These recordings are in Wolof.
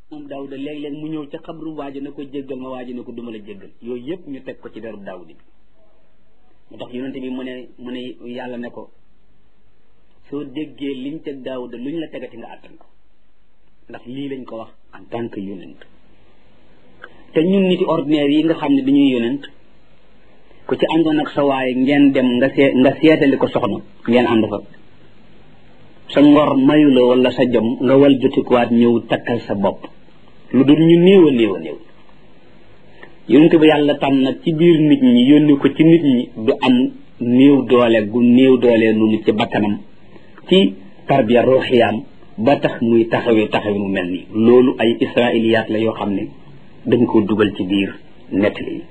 moom Daawuda léeg-léeg mu ñëw ca xabru waaji na ko jéggal ma waaji ne ko duma la jéggal yooyu yëpp ñu teg ko ci deru Daawuda bi mu tax yonente bi mu ne yàlla ne ko soo déggee liñ teg Daawuda luñ la tegati nga àttan ko ndax lii lañ ko wax en tant que yonent te ñun niti ordinaire yi nga xam ne dañuy yonent ku ci àndoon ak sa waaye ngeen dem nga seetali ko soxna ngeen ànd fa sa ngor mayu la wala sa jom nga wal jotikuwaat ñëw takkal sa bopp lu dul ñu néew a néew a néew yonent bi yàlla tànn nag ci biir nit ñi yónni ko ci nit ñi du am néew doole gu néew doole noonu ci bakkanam ci tarbiya ruuxiyaam ba tax muy taxawe mu mel nii loolu ay israiliyaat la yoo xam ne dañ ko dugal ci biir nettali yi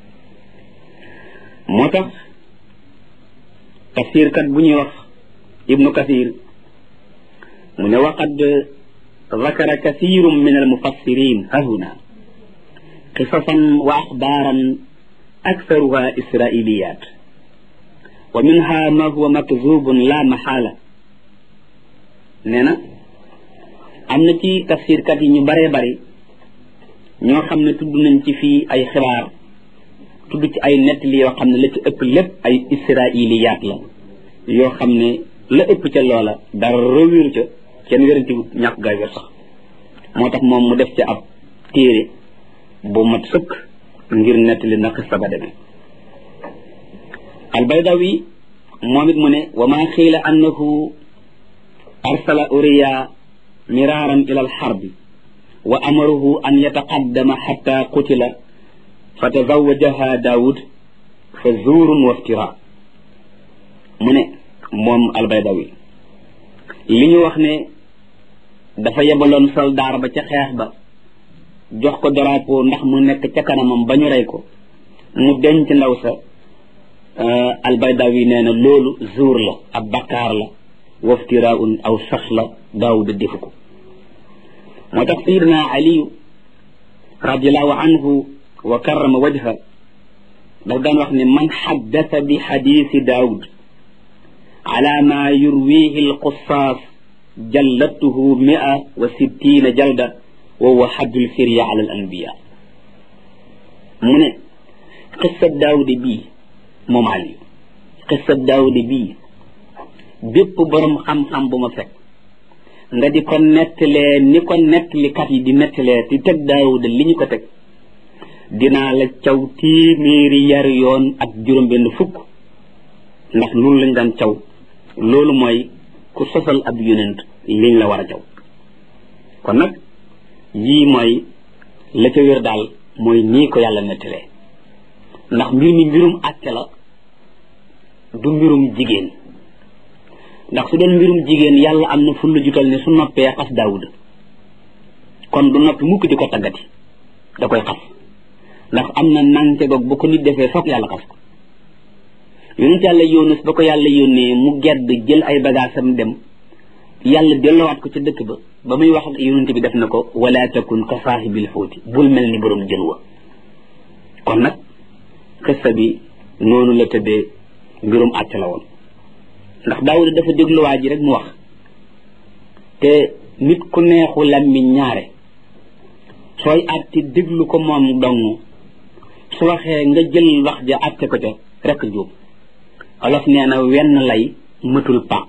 moo tax tafsirkat bu ñuy wax ibnu kathir mu ne waqad zakara kathirun min almufassirin hahuna qisasan wa axbaaran aktharuha israiliyat wa minha ma huwa makzubun la maxaala nee na am na ci tafsirkat yi ñu baree bari ñoo xam ne tudd nañ ci fii ay xibaar tudd ci ay nettali yoo xam ne la ci ëpp lépp ay israiliyaat la yoo xam ne la ëpp ca loola dara wéru ca kenn wérantiwut ñàkk gaay wér sax moo tax moom mu def ca ab téere bu mat sëkk ngir nettali na xista ba demee albaydawi moom it mu ne wa maa xiila annahu arsala uriya miraaran ila alxarbi wa amaruhu an yataqaddama xatta qutila fa tazawajaha daawud fa zuurun waftira mu ne moom albaydawi li ñu wax ne dafa yebaloon soldaar ba ca xeex ba jox ko drapeau ndax mu nekk ca kanamam ba ñu rey ko mu denc ndaw sa albaydawi nee na loolu zuur la ab bakkaar la waftiraun aw sax la daawuda defu ko moo tax sayidna aliyu radiallahu anhu wa karrama wajha daf daan wax ne man xaddasa bi xadiisi daawud ala ma yurwihi alqusaas jallatuhu 160 jalda wa huwa xaddul firya ala al anbiya mu ne xissa daawuda bii moom ali xissa daawuda bii bépp borom xam-xam bu ma fekk nga di ko nettalee ni ko nettalikat yi di nettalee di teg daawuda li ñu ko teg dinaa la caw téeméeri yar yoon ak juróom-benn fukk ndax loolu lañ daan caw loolu mooy ku sosal ab yonent liñ la war a caw kon nag yii mooy la ca wér daal mooy nii ko yàlla nettalee ndax mbir mi mbirum àtte la du mbirum jigéen ndax su doon mbirum jigéen yàlla am na fulla jutal ne su noppee xas daawuda kon du noppi mukk di ko taggati da koy xas ndax am na nante goog bu ko nit defee foog yàlla xas ko yonent yàlla Yunus ba ko yàlla yónnee mu gedd jël ay bagaasam dem yàlla delloowaat ko ca dëkk ba muy wax ak yonent bi def na ko wala takun ka saahibil xuuti bul mel ni borom jën wa kon nag xissa bi noonu la tëddee mbirum àtte la woon ndax daawuda dafa dégluwaa ji rek mu wax te nit ku neexu làmmiñ ñaare sooy àtte déglu ko moom dong su waxee nga jël wax ja àtte ko ca rek jóob olof nee na wenn lay mëtul pàq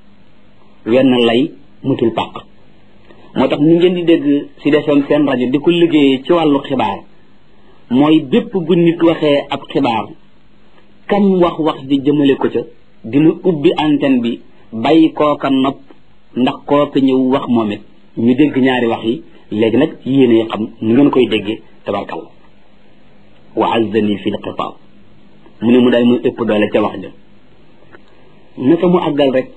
moo tax ñu ngeen di dégg si defoon seen rajo di ko liggéeyee ci wàllu xibaar mooy bépp bu nit waxee ab xibaar kam wax di jëmale ko ca dina ubbi antenne bi bàyyi kooka nopp ndax kooka ñëw wax moom it ñu dégg ñaari wax yi léegi nag yéene xam nu ngeen koy déggee tabarkalla wa azzani fi lxitaab mu ne mu daal muy ëpp doole ca wax ja naka mu àggal rek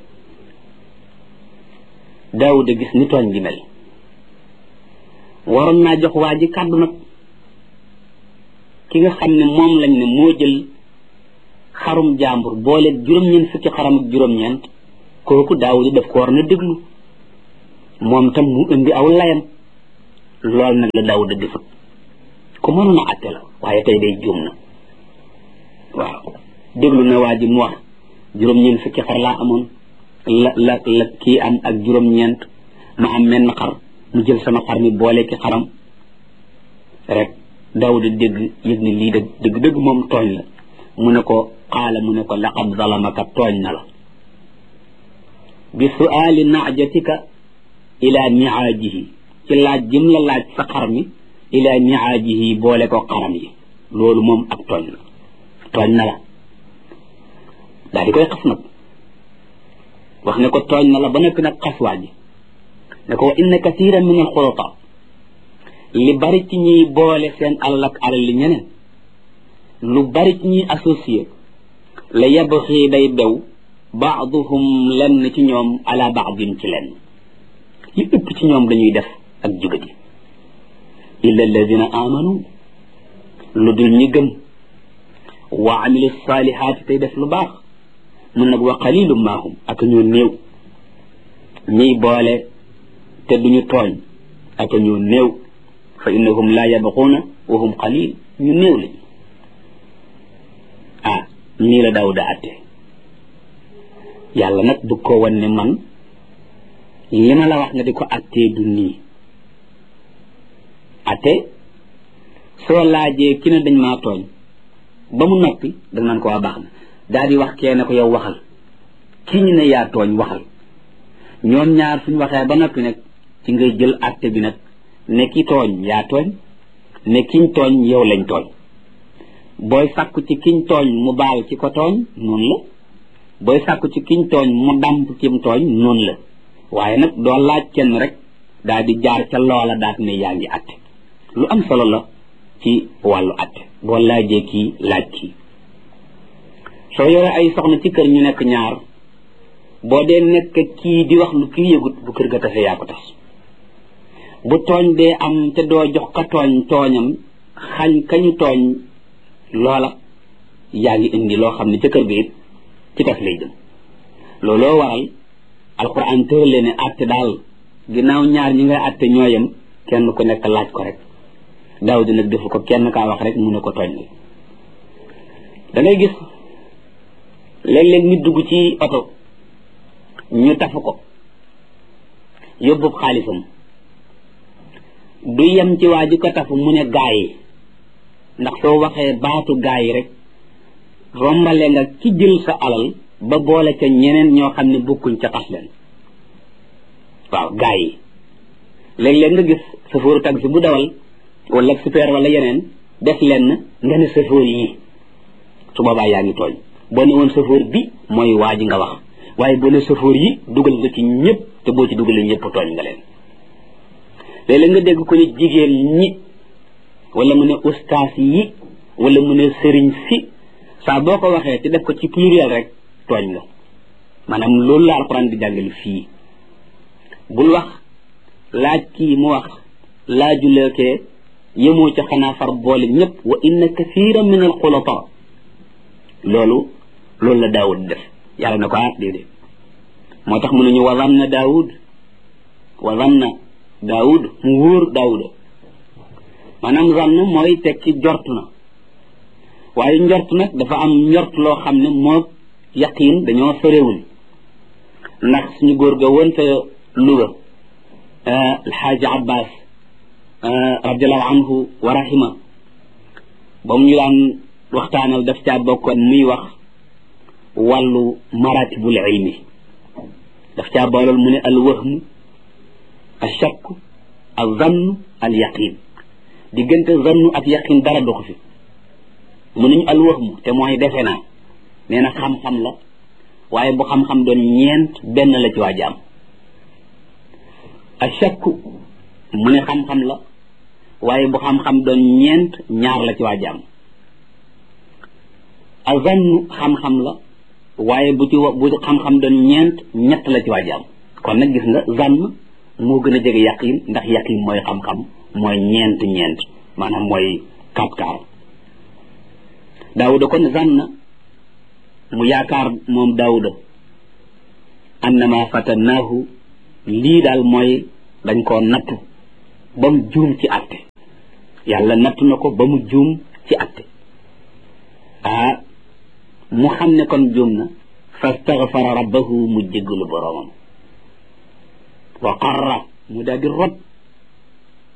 daawuda gis ni tooñ gi mel waroon naa jox waa ji kàddu nag ki nga xam ne moom lañ ne moo jël xarum jàmbur boole juróom-ñeent fukki xaram ak juróom-ñeent kooku daawuda daf ko war na déglu moom tam mu indi aw layam loolu nag la daawuda defut ku mënoon a àtte la waaye tey day juum na waaw déglu na waa ji mu wax juróom-ñeent fukki xar laa amoon la kii am ak juróom-ñeent ma am menn xar mu jël sama xar mi boole ki xaram rek Daawuda dégg yëg ne lii dëgg moom tooñ la mu ne ko qaala mu ne ko laqad zalamaka tooñ na la bi su'aali naajatika ila niaajihi ci laaj jëm la laaj sa xar mi ila niaajihi boole ko xaram yi loolu moom ak tooñ na la daal di koy xas nag wax ne ko tooñ na la ba nekk nag xas waa ji ne ko wa inna kathiran min alxulata li bari ci ñuy boole seen alal ak alal li ñeneen lu bari ci ñuy associé la yabxi day bew baaduhum lenn ci ñoom ala baadin ci lenn li ëpp ci ñoom dañuy def ak jubati illa alladina amanu lu dul ñi gëm wa amilu salihaati tey def lu baax mun nag wa qalilum maahum ak ñoo néew ñiy boole te duñu tooñ ak ñoo néew fa innahum la yabquuna wa hum qalil ñu néew lañu nii la Daawuda atte yàlla nag bëgg ko wan ne man li ma la wax nga di ko attee du nii atte soo laajee ki ne dañ maa tooñ ba mu noppi danga naan ko waa baax na daal di wax kee ne ko yow waxal ki ñu ne yaa tooñ waxal ñoom ñaar suñ waxee ba noppi nag ci ngay jël atte bi nag ne ki tooñ yaa tooñ ne kiñ tooñ yow lañ tooñ booy sàkku ci kiñ tooñ mu baal ci ko tooñ noonu la booy sàkku ci kiñ tooñ mu dàmp kim tooñ noonu la waaye nag doo laaj kenn rek daal di jaar ca loola daat ne yaa ngi atte lu am solo la ci wàllu atte boo laajee kii laaj kii soo yore ay soxna ci kër ñu nekk ñaar boo dee nekk kii di wax lu kii yëgut bu kër ga tase yaa ko tas bu tooñ dee am te doo jox ka tooñ tooñam xañ kañu tooñ loola yaa ngi indi loo xam ne ca kër ga it ci tas lay jëm looloo waral alquran tërale ne atte daal ginnaaw ñaar ñi ngay atte ñooyam kenn ku nekk laaj ko rek Daawuda nag defu ko kenn kaa wax rek mu ne ko tooñ la da ngay gis léeg-léeg nit dugg ci oto ñu tafu ko yóbbu xaalisam du yem ci waa ji ko tafu mu ne gaa yi ndax soo waxee baatu gaa yi rek rombale nga ci jël sa alal ba boole ca ñeneen ñoo xam ne bokkuñ ca tas leen waaw gaa yi léeg-léeg nga gis chauffeur taxi bu dawal wala super wala yeneen def leen nga ne chauffeur yi su boobaa yaa ngi tooñ boo ne woon chauffeur bi mooy waa ji nga wax waaye boo ne chauffeur yi dugal nga ci ñëpp te boo ci dugalee ñëpp tooñ nga leen léeg-léeg nga dégg ko ne jigéen ñi wala mu ne ustaas yi wala mu ne sëriñ si saa boo ko waxee te def ko ci pluriel rek tooñ nga maanaam loolu la alxuraan di jàngale fii bul wax laaj kii mu wax laajuleekee yemoo ca xanaa far boole ñëpp wa inna kathiran min al xulata loolu la Daawud def yàlla na ko déedéet moo tax mu ne ñu wa zanna Daawud mu wóor Daawuda maanaam zann mooy tekki jort na waaye njort nag dafa am njort loo xam ne moo yaqiin dañoo sorewul ndax suñu góor ga woon sa Louga alxaaji Abbas radiallahu anhu wa rahima ba mu ñu daan waxtaanal daf caa bokkoon muy wax wàllu maratibul ilmi daf caa boolal mu ne al wahmu al shakk al zann al yaqin diggante zann ak yaqin dara doxu fi mu nañu al wahmu te mooy defe naa nee na xam-xam la waaye bu xam-xam doon ñeent benn la ci waa jaam al shakk mu ne xam-xam la waaye bu xam-xam doon ñeent ñaar la ci waa jaam al zann xam-xam la waaye bu xam-xam doon ñeent ñett la ci waa jaam kon nag gis nga zann moo gën a jege yaqin ndax yaqin mooy xam-xam mooy ñeent maanaam mooy kapkaar Daawuda kon zanna mu yaakaar moom Daawuda annama fatannaahu lii daal mooy dañ koo nattu ba mu juum ci atte yàlla nattu na ko ba mu juum ci atte mu xam ne kon juum na fastaghfara rabbahu mu jéggalu boroomam wa qarra mu daal di rot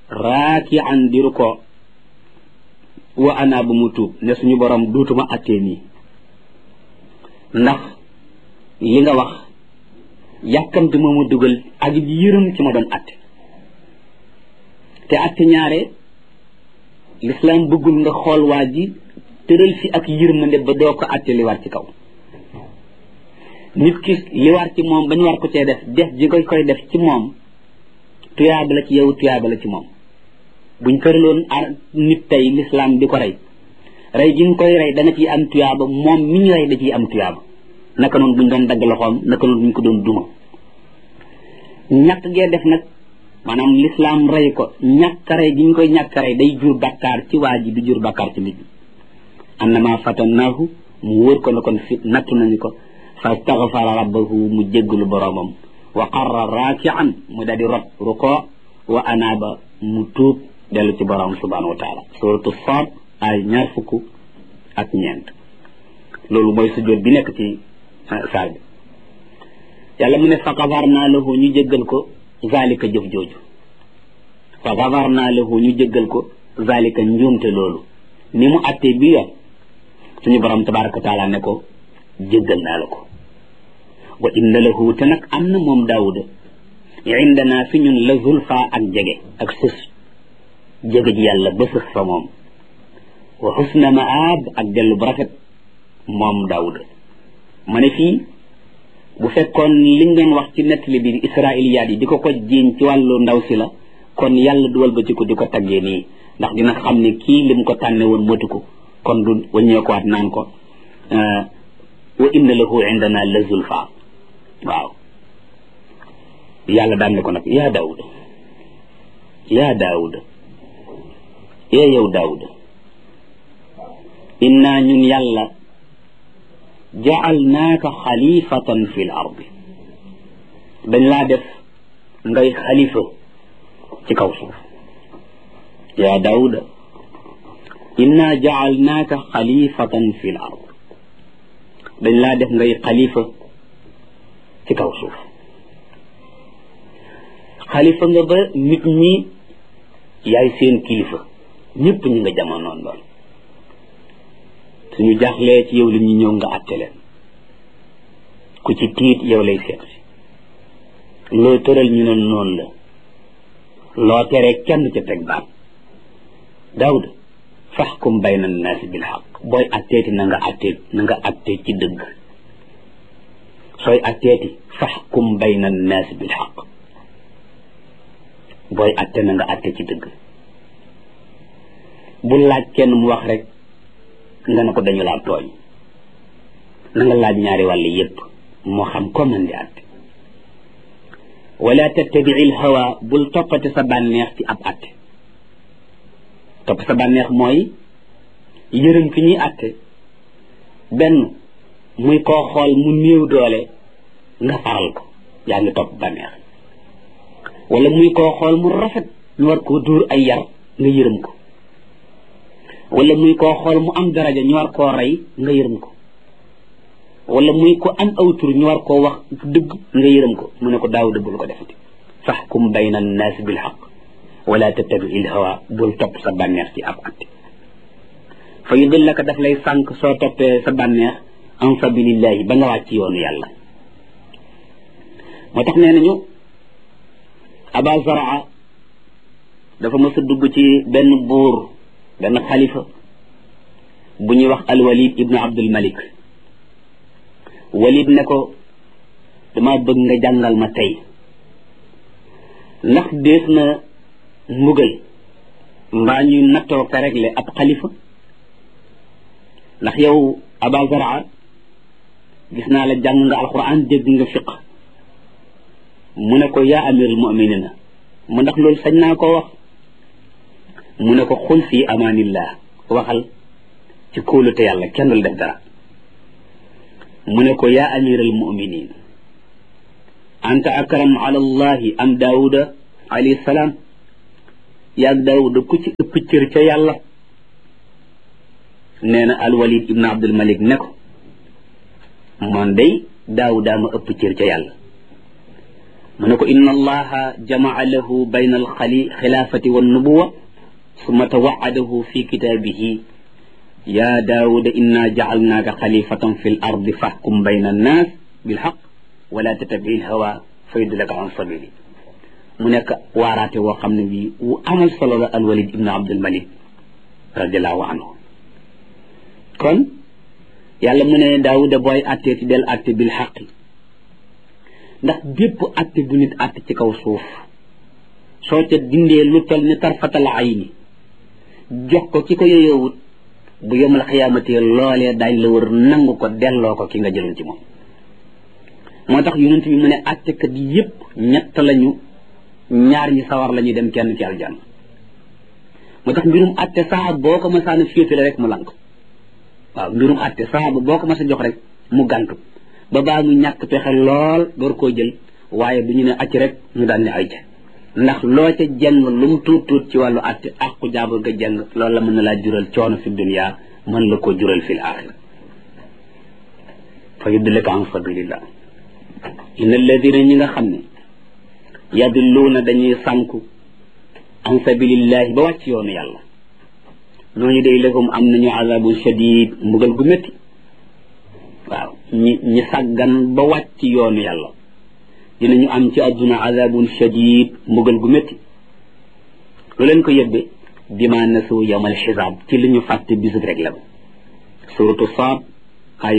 raaki'an diru ko wa ana bu mu tuub ne suñu borom duutuma attee nii ndax li nga wax yàkkamti moo ma dugal ak yërëm ci ma doon atte te atte ñaare l'islam bëggul nga xool waa ji tëral fi ak yërmande ba doo ko atte li war ci kaw nit ki li war ci moom bañ war ko cee def ji nga koy def ci moom tuyaaba la ci yow tuyaaba la ci moom buñ tëraloon nit tey l'islam di ko rey gi nga koy rey dana ciy am tuyaaba moom mi ñu rey da ciy am tuyaaba naka noonu buñ doon dagg loxoom naka noonu buñ ko doon duma ñàkk gee def nag maanaam l'islam rey ko ñàkk rey gi ñu koy ñàkk rey day jur bakkaar ci waa ji du jur bakkaar ci nit ñi annama fatannaahu mu wóor ko ne kon fi nattu nañu ko fastaghfara rabbahu mu jéggalu boroomam wa qarra raaki'an mu daal di rot ruko wa anaaba mu tuub dellu ci boroom subhanahu wa taala suratu Saad ay 20 loolu mooy sujjóot bi nekk ci saar bi yàlla mu ne fa gafarnaa lahu ñu jéggal ko zalika jëf jooju fa gafarnaa lahu ñu jéggal ko zalika njuumte loolu ni mu attee bi yoon suñu borom tabaraka wa taala ne ko jéggal naa la ko wa inna lahu te nag am na moom daawuda indana fi ñun la zulfa ak jege ak sës jege ji yàlla ba sës fa moom wa xusna maab ak dellu bu rafet moom daawuda ma ne fii bu fekkoon liñ doon wax ci nettali bi israiliyaat yi di ko jiiñ ci wàllu ndaw si la kon yàlla duwal ba ci ko di ko taggee nii ndax dina xam ne kii lim ko tànne woon matu ko kon du waññeekuwaat naan ko wa inna lahu indana la zulfa waaw yàlla daan ne ko nag yaa daawuda yow daawuda inna ñun yàlla ja'alnaaka xalifatan fi l ardi dañ laa def ngay xalifa ci kaw suuf yaa daawuda inna ja'alnaaka xalifatan fi l ard dañ laa def ngay xalifa ci kaw suuf xalifa nga ba nit ñi yaay seen kilifa ñëpp ñu nga jamonoon lool suñu jaaxlee ci yow li ñu ñëw nga àtte leen ku ci tiit yow lay seet si loo tëral ñu ne noonu la loo tere kenn ca teg baat daawuda faxkum bayna annaasi bil xaq booy atteeti na nga attee ci dëgg sooy atteeti faxkum bayna annaasi bil xaq booy atte na nga atte ci dëgg bu laaj kenn mu wax rek nga ne ko dañu laa tooñ na nga laaj ñaari wàll yépp moo xam ko mën di atte wala tattabi'il hawa bul toppate sa bànneex ci ab atte topp sa bànneex mooy yërëm ki ñuy atte benn muy koo xool mu néew doole nga faral ko yaa ngi topp bànneex wala muy koo xool mu rafet ñu war koo dóor ay yar nga yërëm ko wala muy koo xool mu am daraja ñu war koo rey nga yërëm ko wala muy ko am aw tur ñu war koo wax dëgg nga yërëm ko mu ne ko daaw dëggul ko defati faxkum bayna annaasi bil xaq wala tattabi'il hawa bul topp sa bànneex ci ab atte fa yudillaka daf lay sànq soo toppee sa bànneex an sabilillahi ba nga wàcc yoonu yàlla moo tax nee nañu aba zaraa dafa mës a dugg ci benn buur benn xalifa bu ñuy wax alwalid ibnu abdul malik walid ne ko dama bëgg nga jàngal ma tey ndax dees na mbugal mbaa ñuy nattoo ka réglé ab xalifa ndax yow aba zaraa gis naa la jàng nga alquran dégg nga fiq mu ne ko yaa amirul mu'minina mu ndax loolu sañ naa ko wax mu ne ko xul fii amaanillah waxal ci kóolute yàlla kenn du def dara mu ne ko yaa amiral mu'minin anta akram ala allahi am daawuda alayhi salaam yaag daawuda ku ci ëpp cër ca yàlla nee na alwalid ibn abdul malik ne ko man day daawuda ma ëpp cër ca yàlla mu ne ko inna allaha jamaa lahu bayna alxilaafati wannubuwa summa tawaadahu fi kitaabihi ya daawuda inna jacalnaaka xalifatan fi l ardi fahkum bayna annaas bilxaq wala tattabi lhawa fa yudlaka an sabili mu nekk waaraate woo xam ne bii wu amal solo la alwalid ibnu abdulmalik radiallahu anhu kon yàlla mu ne daawuda booy attee ci del atte bil xaqi ndax bépp atte bu nit atte ci kaw suuf soo ca dindee lu tol ni tarfatal ayni jox ko ki ko yoyoowut bu yomal xiyaamati loolee daañ la war nangu ko delloo ko ki nga jëloon ci moom moo tax yonent bi mu ne attekat yépp ñett lañu ñaar ñi sawar la ñuy dem kenn ci aljanna moo tax mbirum atte saxaab boo ko masaana féetale rek mu lank waaw mbirum atte saxaaba boo ko mas a jox rek mu gàntu ba baa mu ñàkk pexe lool door koo jël waaye du ñu ne acc rek ñu daan ne ay ca ndax loo ca jeng lu mu tuut tuut ci wàllu atte aqu jaabur ga jeng loolu la mën na laa jural coono fi dunya mën la ko jural fil axira fa yudlika an sabilillah inna alladina ñi nga xam ne yadilluuna dañuy sànku an sabilillahi ba wàcc yoonu yàlla ñooñu day lahum am nañu azabun shadid mbugal gu métti waaw ñi sàggan ba wàcc yoonu yàlla dinañu am ci adduna azabun shadid mbugal gu métti lu leen ko yëbbe bima nasu yawmal xisaab ci li ñu fàtte bisub rek la ba suratu Saad aaya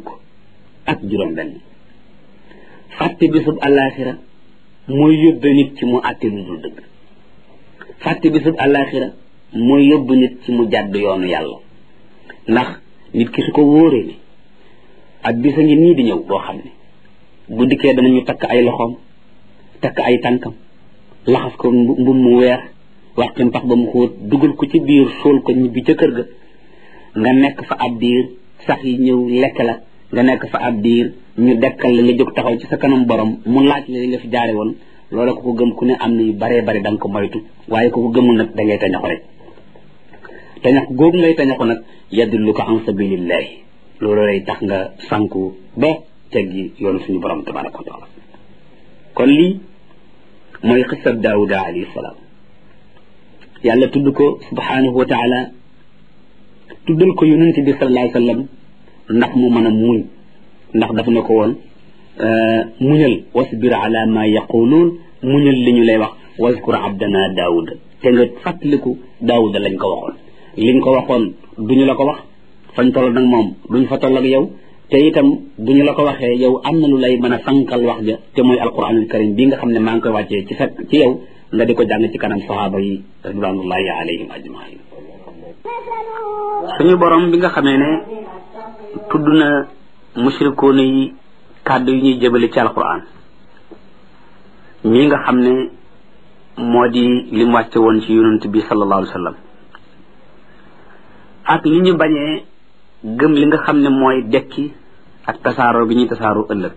20 fàtte bisub àllaaxira mooy yóbbe nit ci mu àtte lu dul dëgg fàtte bisub àllaaxira mooy yóbbu nit ci mu jàdd yoonu yàlla ndax nit ki su ko wóoree ni ak bisa ngi nii di ñëw boo xam ne bu dikkee danañu takk ay loxoom takk ay tànkam laxas ko mbum mu weex waxtin pax ba mu xóot dugal ko ci biir suul ko ñibbi ca kër ga nga nekk fa ab diir sax yi ñëw lekk la nga nekk fa ab diir ñu dekkal la nga jóg taxaw ci sa kanam borom mu laaj la li nga fi jaare woon loola ko ko gëm ku ne am na yu baree bari da nga ko moytu waaye ko ko gëmul nag da ngay tañaxu rek tañax googu ngay tañaxu nag yadullu ko an sabilillahi loolu lay tax nga sànku ba teggi yoonu suñu borom tabaraka wa taala kon lii mooy xisab daawuda alayhi salaam yàlla tudd ko subhanahu wa taala tuddal ko yonent bi sallallahu alayhi wa sallam ndax mu mën a muñ ndax dafa ne ko woon muñal wasbir ala ma yaquluun muñal li ñu lay wax waskur abdana daawuda te nga fàttaliku daawuda lañ ko waxoon liñ ko waxoon duñu la ko wax fañ toll nag moom duñ fa toll ak yow te itam duñu la ko waxee yow am na lu lay mën a sankal wax ja te mooy alquranul karim bi nga xam ne maa ngi koy wàccee ci yow nga di ko jàng ci kanam sahaaba yi ridwanullahi alayhim ajmain suñu borom bi nga xamee ne tudd na mushrikoona yi kàddu yi ñuy jëbale ci alquran mii nga xam ne moo di li mu wàcce woon ci yonent bi sallallahu alayhi wa sallam ak li ñu bañee gëm li nga xam ne mooy dekki ak tasaaroo gi ñuy tasaaroo ëllëg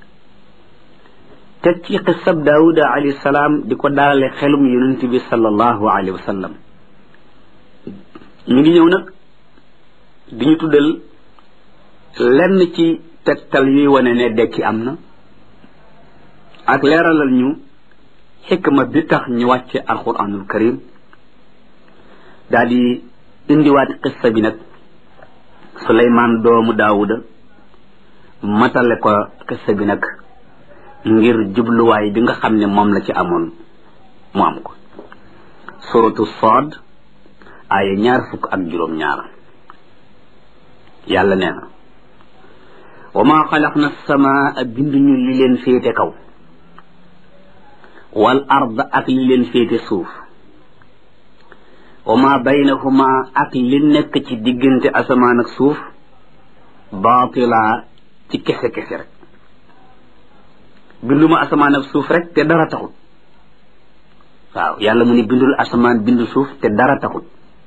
teg ci xisab daawuda alayhi salaam di ko daalale xelum yonent bi sallallahu alayhi wa sallam ñu ngi ñëw nag di ñu tuddal lenn ci tegtal yuy wane ne dekki am na ak leeralal ñu xikma bi tax ñu wàcce alquranul karim daal di indiwaat xissa bi nag Suleymaan doomu daawuda matale ko xissa bi nag ngir jubluwaay bi nga xam ne moom la ci amoon mu am ko suratu Saad aaya 20 yàlla nee na wa maa xalaqna samaa binduñu li leen féete kaw wal arda ak li leen féete suuf wa maa baynahuma ak li nekk ci diggante asamaan ak suuf baatila ci kese kese rek binduma asamaan ak suuf rek te dara taxut waaw yàlla mu ni bindul asamaan bindu suuf te dara taxut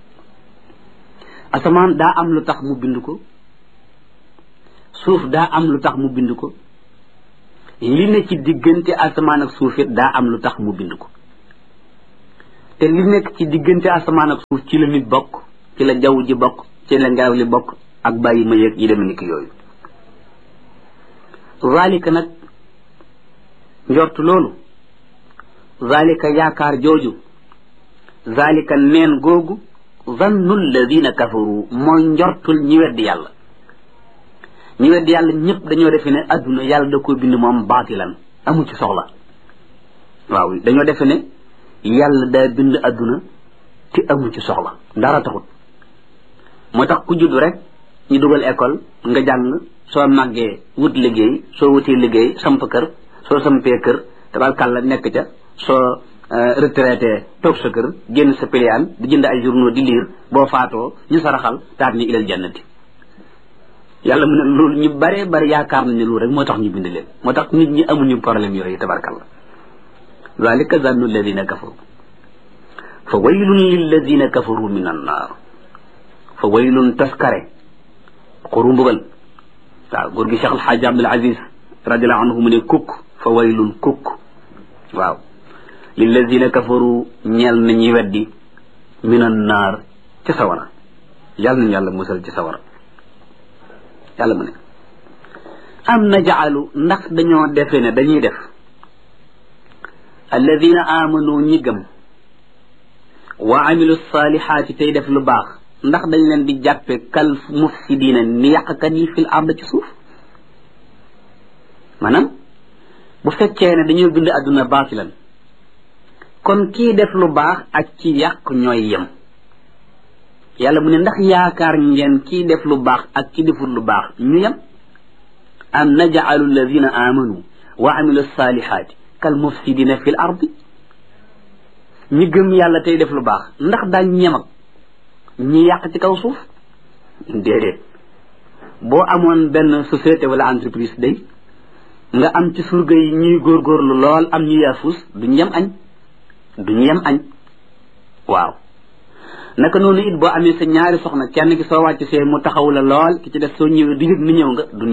asamaan daa am lu tax mu bind ko suuf daa am lu tax mu bind ko li ne ci diggante asamaan ak suuf it daa am lu tax mu bind ko te li nekk ci diggante asamaan ak suuf ci la nit bokk ci la jaww ji bokk ci la ngelaw li bokk ak bàyyi ma yëg yi demee ni ki yooyu zalika nag njortu loolu zalika yaakaar jooju zalika neen googu zannu alladina kafaru mooy njortul ñi weddi yàlla ñi weddi yàlla ñëpp dañoo defe ne adduna yàlla da ko bind moom baatilan amu ci soxla waaw dañoo defe ne yàlla daa bind adduna te amu ci soxla dara taxut moo tax ku judd rek ñu dugal école nga jàng soo màggee wut liggéey soo wutee liggéey samp kër soo sampee kër tabarkàlla nekk ca soo retraité toog sa kër génn sa piliyaan di jënd ay journaux di lire boo faatoo ñu saraxal taat ni ilal jannati yàlla mu ne loolu ñu bare bari yaakaar nañ ne loolu rek moo tax ñu bind leen moo tax nit ñi amuñu problème yooyu tabarkàlla zalika zannu alladina kafaru fa waylun lilladina kafaru min annaar fa waylun taskare xuru mbugal waaw góor gi Cheikh Alxaaj Abdul Aziz radiallahu anhu mu ne kukk fa waylun kukk waaw lilladina kafaru ñeel na ñi weddi min annaar ci sawara yàlla nañu yàlla musal ci sawara yàlla mu ne am najaalu ndax dañoo defe ne dañuy def alladina amanu ñi gëm wa amilu salihaati tey def lu baax ndax dañ leen di jàppe kal mufsidina ni yàqkat yi fil ard ci suuf maanaam bu fekkee ne dañoo bind adduna baatilan kon kii def lu baax ak ci yàq ñooy yem yàlla mu ne ndax yaakaar ngeen kii def lu baax ak ki deful lu baax ñu yem am naj'alu alladina amanu wa amilu salihaati kal mufsidina fil ardi ñi gëm yàlla tey def lu baax ndax daañ ñem ak ñi yàq ci kaw suuf déedéet boo amoon benn société wala entreprise day nga am ci surga yi ñuy góorgóorlu lool am ñu yaafus duñ yem añ waaw naka noonu it boo amee sa ñaari soxna kenn ki soo wàcc see mu taxaw la lool ki ci def soo ñëwee du yëg ni ñëw nga duñ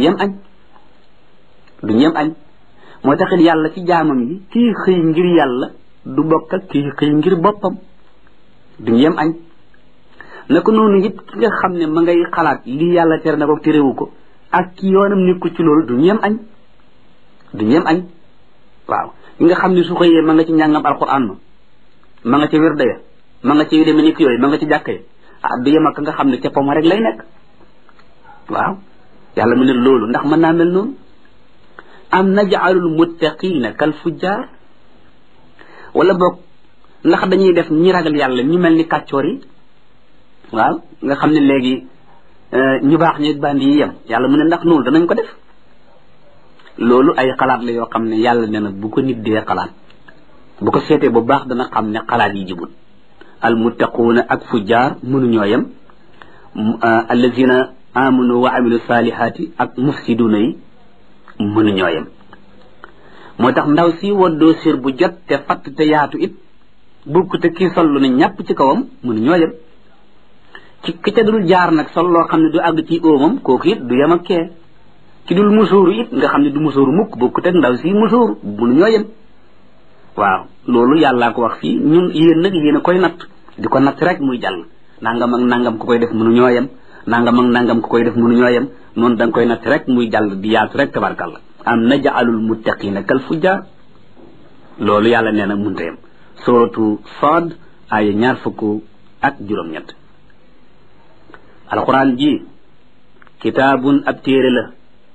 yem añ moo taxit yàlla ci jaamam yi kii xëy ngir yàlla du bokk ak kii xëy ngir boppam duñ yem añ naka noonu it ki nga xam ne ma ngay xalaat lii yàlla tere na ko terewu ko ak ki yoonam nekku ci loolu duñ yem añ waaw ki nga xam ne su xëyee ma nga ci njàngam alquran ma nga ci wirda ya ma nga ci yu demee ni ki yooyu ma nga ci jàkka yi du yem ak nga xam ne ca poma rek lay nekk waaw yàlla mu ne loolu ndax mën naa mel noonu am naj'alul muttaqina kal fujjar wala boog ndax dañuy def ñi ragal yàlla ñu mel ni kàccoor yi waaw nga xam ne léegi ñu baax ñi bandi yi yem yàlla mu ne ndax noonu danañ ko def loolu ay xalaat la yoo xam ne yàlla nee na bu ko nit dee xalaat bu ko seetee bu baax dana xam ne xalaat yi jibul al muttaquuna ak fujjaar mënuñoo yem allazina amanu wa amilu salihati ak mufsiduna yi mënuñoo yem moo tax ndaw si woddoo sir bu jot te fatt te yaatu it bukk te kii sol lu ne ñàpp ci kawam mënuñoo yem ci ki ca dul jaar nag sol loo xam ne du àgg ci óomam kooku it du yem ak kee ki dul musóoru it nga xam ne du musóoru mukk bukk te ndaw si musóoru mënuñoo yem waaw loolu yàllaa ko wax fii ñun yéen nag yéen a koy natt di ko natt rek muy jàll nangam ak nangam ku koy def mënuñoo yem nangam ak nangam ku koy def mënuñoo yem noonu da nga koy natt rek muy jàll di yaatu rek tabarkalla am naj'alul muttaqina kal fujjar loolu yàlla nee na munta yem suratu Saad ay 20 ak 7 alquran ji kitaabun ab téere la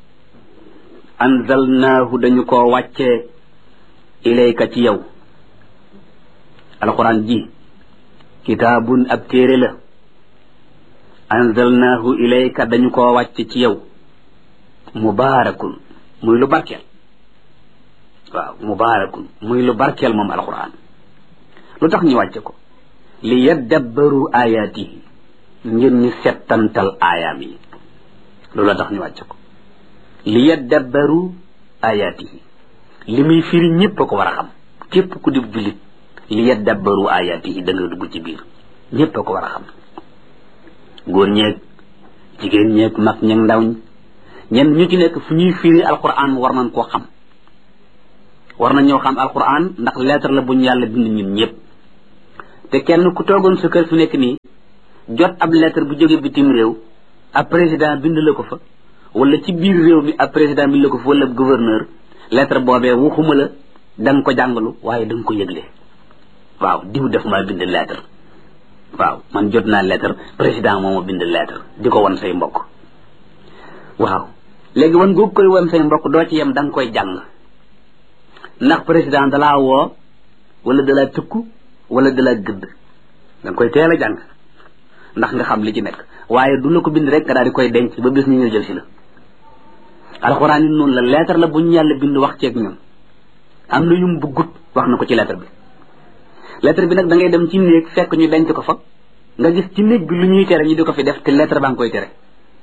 anzalnaahu dañu koo wàccee ilayka ci yow alquran ji kitaabun ab téere la anzalnaahu ilayka dañu koo wàcce ci yow mubaarakun muy lu barkeel waaw mubaarakun muy lu barkeel moom alquran lu tax ñu wàcce ko li yaddabbaru ayaatihi ngir ñu settantal aayaam yi loolu tax ñu wàcce ko li yaddabbaru ayaatihi li muy firi ñëpp a ko war a xam képp ku di jullit li yaddabbaru ayaatihi da nga dugg ci biir ñëpp a ko war a xam góor ñeeg jigéen ñeeg mag ñeeg ndaw ñenn ñu ci nekk fu ñuy firi alquran war nañ koo xam war nañ ñoo xam alquran ndax lettre la buñ yàlla bind ñun ñëpp te kenn ku toogoon sa kër fi nekk nii jot ab lettre bu jóge bitim réew ab président bind la ko fa wala ci biir réew mi ab président bind la ko fa wala gouverneur lettre boobee waxuma la da nga ko jàngalu waaye da nga ko yëgle waaw diw def maa bind lettre waaw man jot naa lettre président moo ma bind lettre di ko wan say mbokk waaw léegi wan googu koy wan say mbokk doo ci yem da nga koy jàng ndax président dalaa woo wala dalaa tëkku wala dalaa gëdd da nga koy teel a jàng ndax nga xam li ci nekk waaye du la ko bind rek nga daal di koy denc ba bis ñu ñëw jël si la alxuraan yi noonu la lettre la bu ñu yàlla bind wax ceeg ñun am na yum buggut wax na ko ci lettre bi nag da ngay dem ci néeg fekk ñu denc ko fa nga gis ci néeg bi lu ñuy tere ñu di ko fi def te lettre baa ngi koy tere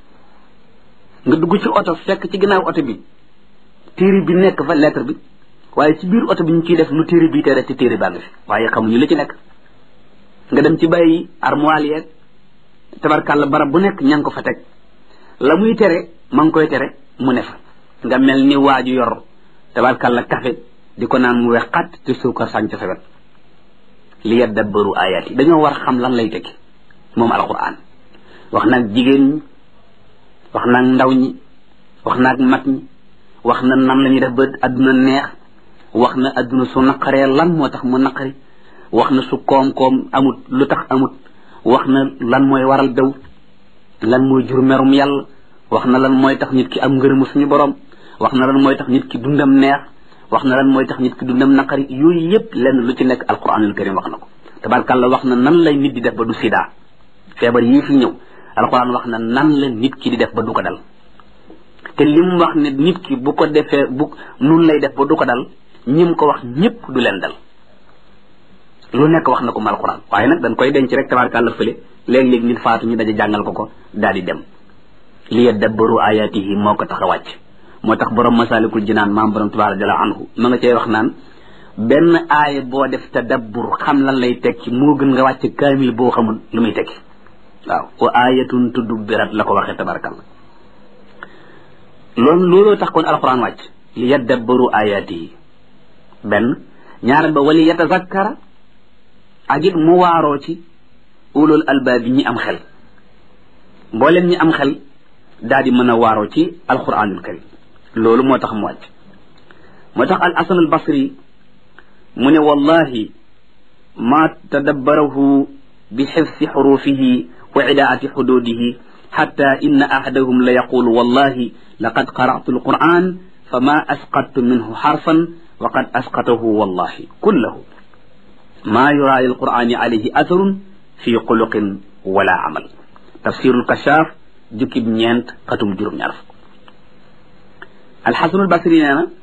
nga dugg ci oto fekk ci ginnaaw oto bi téere bi nekk fa lettre bi waaye ci biir oto bi ñu ciy def lu téere bi tere te téere baa ngi fi waaye xamuñu li ci nekk nga dem ci bàyyi armoire yeeg tabarkàlla barab bu nekk ña ngi ko fa teg la muy tere ma ngi koy tere mu ne fa nga mel ni waaju yor tabarkàlla café di ko naan mu wex xat te suukar sànc sa wet li yadabbaru ayaat yi dañoo war a xam lan lay tekki moom alquran wax naag jigéen ñi wax naag ndaw ñi wax naag mag ñi wax na nan la ñuy def ba adduna neex wax na adduna su naqaree lan moo tax mu naqari wax na su koom-koom amut lu tax amut wax na lan mooy waral daw lan mooy jur merum yàlla wax na lan mooy tax nit ki am ngërëmu suñu borom wax na lan mooy tax nit ki dundam neex wax na lan mooy tax nit ki dundam naqari yooyu yëpp lenn lu ci nekk alquranul karim wax na ko tabarkàlla wax na nan lay nit di def ba du sida feebar yii fi ñëw alquran wax na nan la nit ki di def ba du ko dal te lim wax ne nit ki bu ko defee bu nun lay def ba du ko dal ñim ko wax ñëpp du leen dal lu nekk wax na ko mu alquran waaye nag dañ koy denc rek tabarkàlla fële léeg-léeg nit faatu ñu daje jàngal ko daal di dem li yadabbaru ayatihi moo ko tax a wàcc moo tax borom masalikul jinaan maam borom tabaaraka jalla anhu ma nga cay wax naan benn aaya boo def tadabbur xam lan lay tekki moo gën nga wàcc kaamil boo xamul lu muy tekki waaw wa ayatun tudubbirat la ko waxee tabarakallah looloo tax kon alquran wàcc li yadabbaru ayatihi benn ñaareel ba wali yatazakkara ak it mu waaroo ci ulul albaab yi ñi am xel mbooleem ñi am xel daal di mën a waaroo ci alquranul karim loolu moo tax mu wàcc moo tax al hasan al basri mu ne wallahi ma tadabbarahu bi xifsi xurufihi wa idaati xududihi xatta inna ahadahum la yaqulu wallahi laqad qara'tu alquran fama asqattu minhu xarfan wa qad asqatahu wallahi kullahu ma yura lilqurani alayhi atharun fi xuluqin wala amal tafsirul kashaaf jukkib ñeent xatum juróom-ñaar fukk alxasanul basri nee na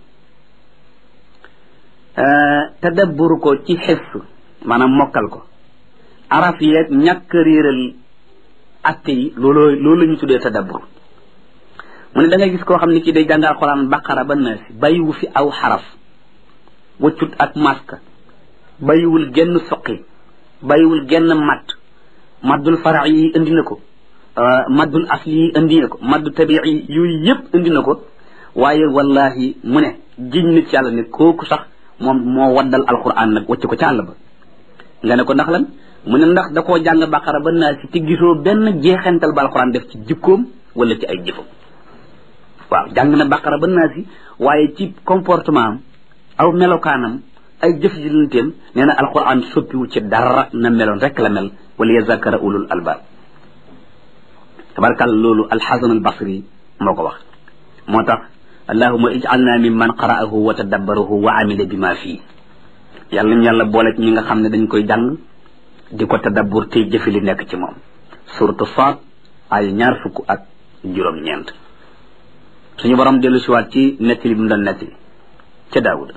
tadabbur ko ci xifs maanaam mokkal ko araf yeeg ñàkk réeral atte yi loolu la ñu tuddee tadabbur mu ne da ngay gis koo xam ne kii day jàng alxuraan baqara ba naasi bàyyiwu fi aw xaraf wëccut ak maska bàyyiwul genn soqi bàyyiwul genn maddul fara yi indi na ko maddul asli yi indi na ko maddu tabii yi yooyu yëpp indi na ko waaye wallahi mu ne giñ nit ci yàlla ne kooku sax moom moo waddal alquran nag wacc ko ci àll ba nga ne ko ndax lan mu ne ndax da koo jàng baqara ba naa si te gisoo benn jeexental ba alquran def ci jikkoom wala ci ay jëfam waaw jàng na baqara ba naa si waaye ci comportement am aw melokaanam ay jëf ji lanteem nee na alquran soppiwu ci dara na meloon rek la mel wala yazakara ulul albab tabarakàlla loolu alxasan al basri moo ko wax moo tax allahuma ij'alna mimman qara'ahu wa tadabbarahu wa amila bima fii yàlla ñu yàlla boole ci ñi nga xam ne dañ koy jàng di ko tadabbur tey jëfi li nekk ci moom suratu Faat ay 20 ak 9 suñu borom dellu siwaat ci nettali bi mu doon nettali ca daawuda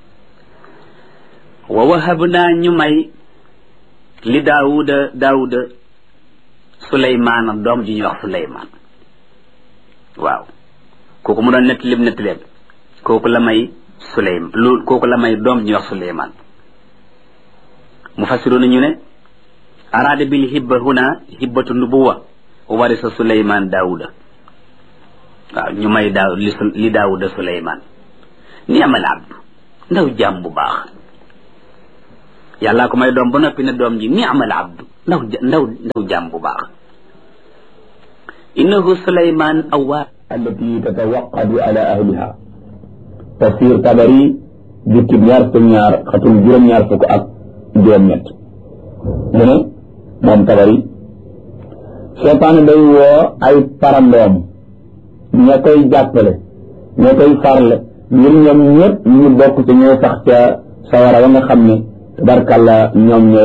wa wahabnaa ñu may li daawuda suleymaana doom ji ñuy wax suleymaan waaw kooku mu doon nettaleem kooku la may kooku la may doom ji ñuy wax suleymaan mufassiruuna ñu ne araada bil hibba huna hibbatu nubuwa warisa suleymaan daawuda waaw ñu may li daawuda suleymaan ni amal abdu ndaw jaam bu baax yàllaa ko may doom ba noppi ne doom ji ni amal abdu ndaw jaam bu baax innahu suleymaan awwaab التي تتوقد على أهلها تفسير طبري jukki ñaar fukk ñaar xatum juróom-ñaar fukk ak juróom-ñett mu ne moom Tabari seytaane day woo ay parandoom ña koy jàppale ña koy farle ngir ñoom ñëpp ñu bokk ci ñooy sax ca sawara wa nga xam ne tabarkàlla ñoom ñooy